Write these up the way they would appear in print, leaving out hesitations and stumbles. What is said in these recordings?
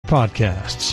podcasts.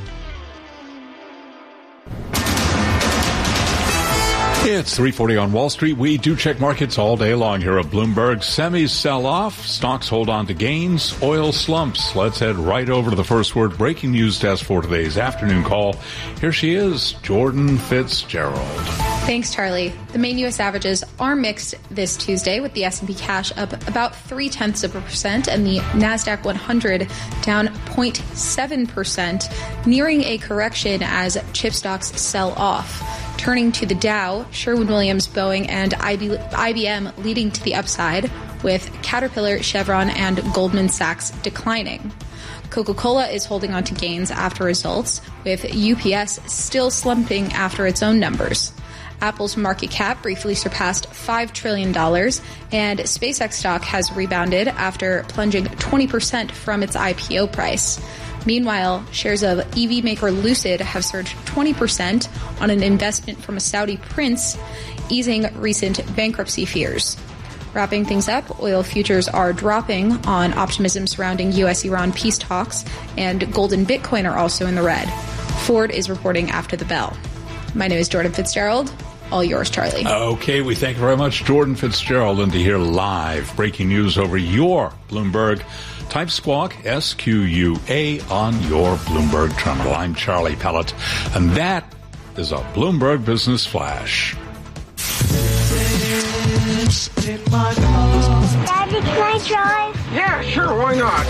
It's 3:40 on Wall Street. We do check markets all day long here at Bloomberg. Semis sell off. Stocks hold on to gains. Oil slumps. Let's head right over to the First Word breaking news desk for today's afternoon call. Here she is, Jordan Fitzgerald. Thanks, Charlie. The main U.S. averages are mixed this Tuesday, with the S&P cash up about 0.3% and the NASDAQ 100 down 0.7%, nearing a correction as chip stocks sell off. Turning to the Dow, Sherwin-Williams, Boeing, and IBM leading to the upside, with Caterpillar, Chevron, and Goldman Sachs declining. Coca-Cola is holding on to gains after results, with UPS still slumping after its own numbers. Apple's market cap briefly surpassed $5 trillion, and SpaceX stock has rebounded after plunging 20% from its IPO price. Meanwhile, shares of EV maker Lucid have surged 20% on an investment from a Saudi prince, easing recent bankruptcy fears. Wrapping things up, oil futures are dropping on optimism surrounding U.S.-Iran peace talks, and gold and Bitcoin are also in the red. Ford is reporting after the bell. My name is Jordan Fitzgerald. All yours, Charlie. Okay, we thank you very much, Jordan Fitzgerald. And to hear live breaking news over your Bloomberg, type Squawk, S-Q-U-A, on your Bloomberg terminal. I'm Charlie Pellet, and that is a Bloomberg Business Flash. Daddy, can I drive? Yeah, sure, why not?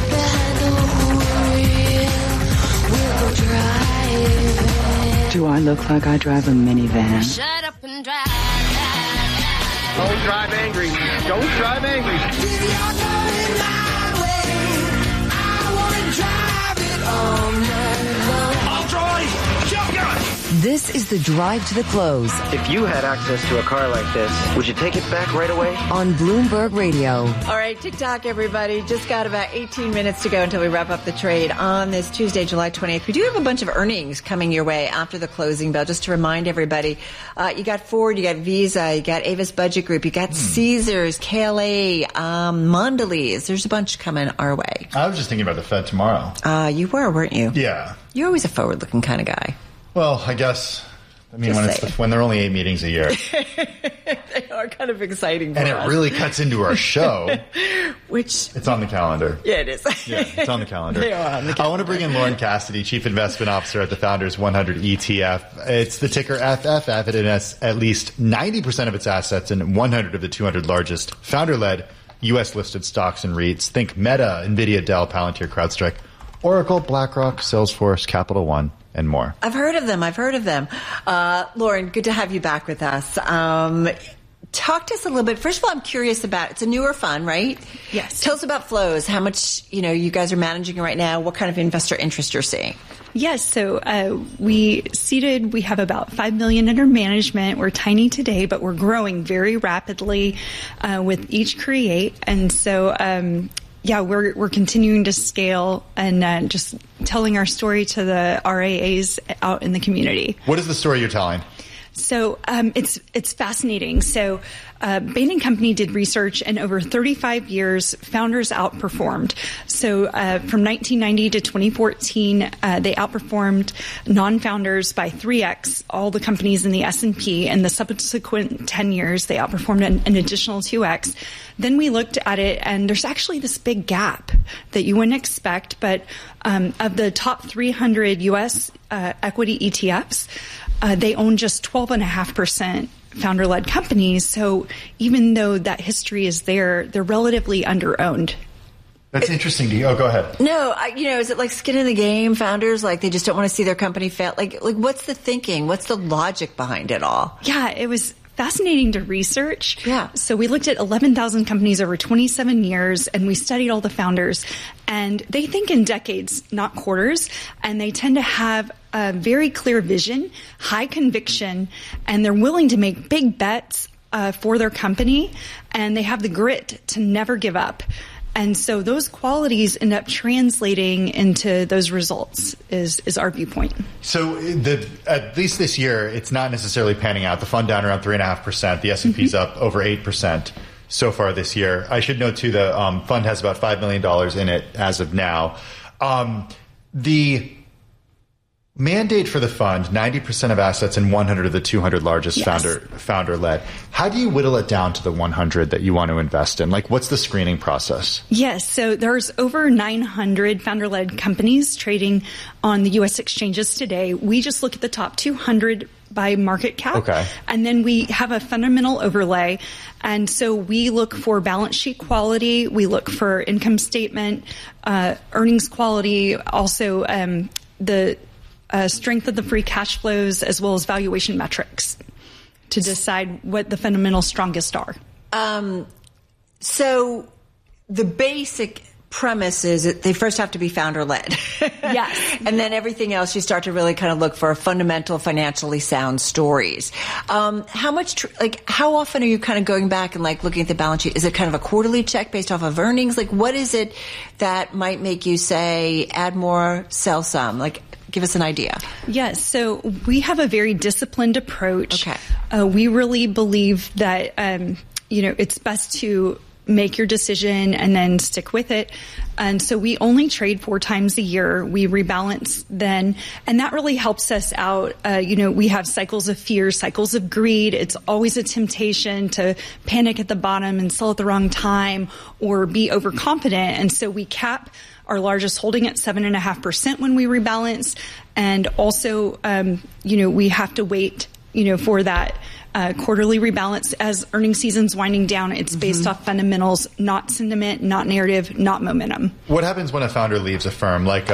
Do I look like I drive a minivan? Shut up and drive. Don't drive angry. Don't drive angry. I'll drive. Shotgun. This is the drive to the close. If you had access to a car like this, would you take it back right away? On Bloomberg Radio. All right, TikTok, everybody. Just got about 18 minutes to go until we wrap up the trade on this Tuesday, July 28th. We do have a bunch of earnings coming your way after the closing bell. Just to remind everybody, you got Ford, you got Visa, you got Avis Budget Group, you got Caesars, KLA, Mondelez. There's a bunch coming our way. I was just thinking about the Fed tomorrow. You were, weren't you? Yeah. You're always a forward-looking kind of guy. Well, I guess, when there are only 8 meetings a year. They are kind of exciting for us. And it really cuts into our show. Which... It's on the calendar. Yeah, it is. Yeah, it's on the calendar. They are on the calendar. I want to bring in Lauren Cassidy, Chief Investment Officer at the Founders 100 ETF. It's the ticker FFF. It has at least 90% of its assets in 100 of the 200 largest founder-led U.S.-listed stocks and REITs. Think Meta, NVIDIA, Dell, Palantir, CrowdStrike, Oracle, BlackRock, Salesforce, Capital One, and more. I've heard of them. Lauren, good to have you back with us. Talk to us a little bit. First of all, I'm curious about, it's a newer fund, right? Yes. Tell us about flows, how much, you guys are managing right now, what kind of investor interest you're seeing. Yes. So we have about $5 million under management. We're tiny today, but we're growing very rapidly with each create. And so, we're continuing to scale and just telling our story to the RIAs out in the community. What is the story you're telling? So it's fascinating. So Bain & Company did research, and over 35 years, founders outperformed. So from 1990 to 2014, they outperformed non-founders by 3x, all the companies in the S&P, and the subsequent 10 years, they outperformed an additional 2x. Then we looked at it, and there's actually this big gap that you wouldn't expect, but of the top 300 U.S. Equity ETFs, they own just 12.5% founder-led companies. So even though that history is there, they're relatively under-owned. That's interesting to you. Oh, go ahead. No, is it like skin in the game, founders? Like they just don't want to see their company fail? Like what's the thinking? What's the logic behind it all? Yeah, it was fascinating to research. Yeah. So we looked at 11,000 companies over 27 years, and we studied all the founders. And they think in decades, not quarters, and they tend to have a very clear vision, high conviction, and they're willing to make big bets for their company, and they have the grit to never give up. And so those qualities end up translating into those results is our viewpoint. So at least this year, it's not necessarily panning out. The fund down around 3.5%. The S&P's up over 8% so far this year. I should note, too, the fund has about $5 million in it as of now. The mandate for the fund, 90% of assets in 100 of the 200 largest founder-led. How do you whittle it down to the 100 that you want to invest in? Like, what's the screening process? Yes, so there's over 900 founder-led companies trading on the U.S. exchanges today. We just look at the top 200 by market cap. Okay. And then we have a fundamental overlay. And so we look for balance sheet quality. We look for income statement, earnings quality, also the strength of the free cash flows, as well as valuation metrics to decide what the fundamental strongest are. So the basic premise is that they first have to be founder-led. Yes. And then everything else, you start to really kind of look for fundamental, financially sound stories. How often are you kind of going back and like looking at the balance sheet? Is it kind of a quarterly check based off of earnings? Like, what is it that might make you say, add more, sell some? Like, give us an idea. Yes. So we have a very disciplined approach. Okay. We really believe that, it's best to make your decision and then stick with it. And so we only trade 4 times a year. We rebalance then, and that really helps us out. We have cycles of fear, cycles of greed. It's always a temptation to panic at the bottom and sell at the wrong time or be overconfident. And so we cap our largest holding at 7.5% when we rebalance. And also, we have to wait, for that quarterly rebalance as earnings season's winding down. It's based off fundamentals, not sentiment, not narrative, not momentum. What happens when a founder leaves a firm, like,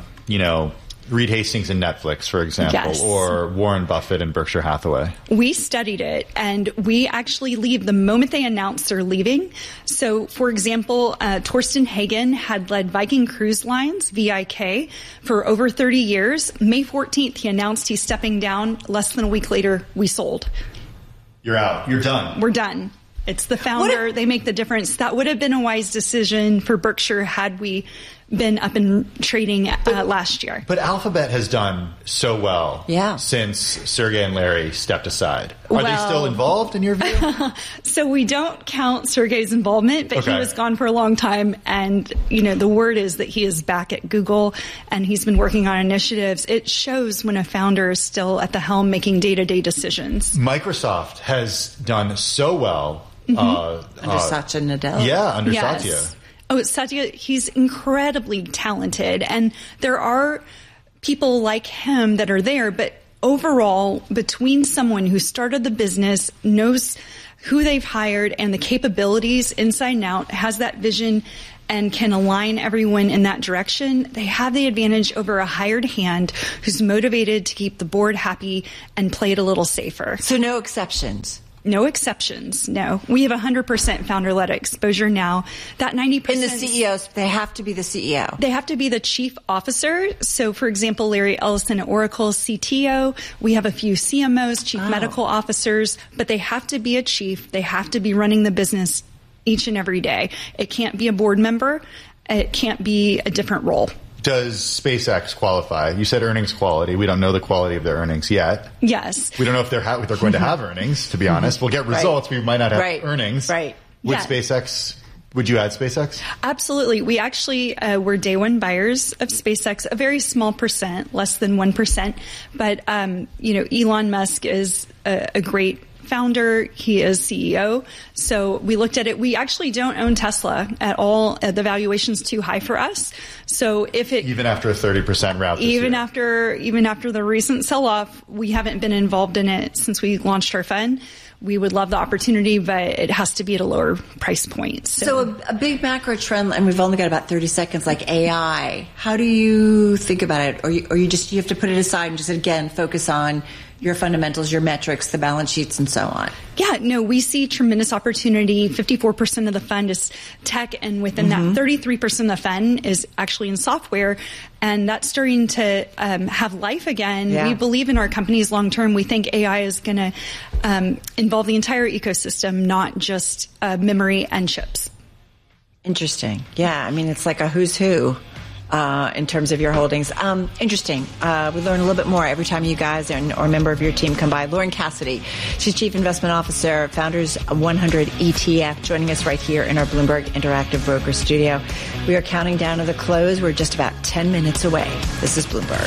Reed Hastings and Netflix, for example, Yes. or Warren Buffett and Berkshire Hathaway? We studied it, and we actually leave the moment they announce they're leaving. So, for example, Torsten Hagen had led Viking Cruise Lines, VIK, for over 30 years. May 14th, he announced he's stepping down. Less than a week later, we sold. You're out. You're done. We're done. It's the founder. They make the difference. That would have been a wise decision for Berkshire had we been up and trading last year. But Alphabet has done so well since Sergey and Larry stepped aside. Are they still involved in your view? So we don't count Sergey's involvement, but he was gone for a long time. And, the word is that he is back at Google and he's been working on initiatives. It shows when a founder is still at the helm making day-to-day decisions. Microsoft has done so well. Under Satya Nadella. Yeah, under Yes. Satya. Oh, Satya, he's incredibly talented. And there are people like him that are there. But overall, between someone who started the business, knows who they've hired and the capabilities inside and out, has that vision and can align everyone in that direction, they have the advantage over a hired hand who's motivated to keep the board happy and play it a little safer. So no exceptions. No exceptions. No. We have 100% founder-led exposure now. That 90%. In the CEOs, they have to be the CEO. They have to be the chief officer. So, for example, Larry Ellison at Oracle, CTO. We have a few CMOs, chief medical officers, but they have to be a chief. They have to be running the business each and every day. It can't be a board member. It can't be a different role. Does SpaceX qualify? You said earnings quality. We don't know the quality of their earnings yet. Yes. We don't know if they're going to have earnings, to be honest. We'll get results. We might not have earnings. Right. Would SpaceX... Would you add SpaceX? Absolutely. We actually were day one buyers of SpaceX, a very small percent, less than 1%. But, Elon Musk is a great founder. He is CEO. So we looked at it. We actually don't own Tesla at all. The valuation's too high for us. So if it... Even after a 30% rout this year. Even after the recent sell-off, we haven't been involved in it since we launched our fund. We would love the opportunity, but it has to be at a lower price point. So a big macro trend, and we've only got about 30 seconds, like AI. How do you think about it? Or you have to put it aside and just, again, focus on your fundamentals, your metrics, the balance sheets, and so on? Yeah, no, we see tremendous opportunity. 54% of the fund is tech, and within that, 33% of the fund is actually in software, and that's starting to have life again. Yeah. We believe in our companies long term. We think AI is going to involve the entire ecosystem, not just memory and chips. Interesting. Yeah, I mean, it's like a who's who in terms of your holdings. Interesting. We learn a little bit more every time you guys or a member of your team come by. Lauren Cassidy, she's Chief Investment Officer, Founders 100 ETF, joining us right here in our Bloomberg Interactive Broker studio. We are counting down to the close. We're just about 10 minutes away. This is Bloomberg.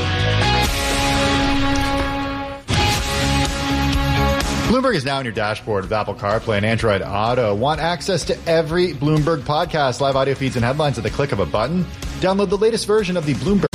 Bloomberg is now on your dashboard with Apple CarPlay and Android Auto. Want access to every Bloomberg podcast, live audio feeds, and headlines at the click of a button? Download the latest version of the Bloomberg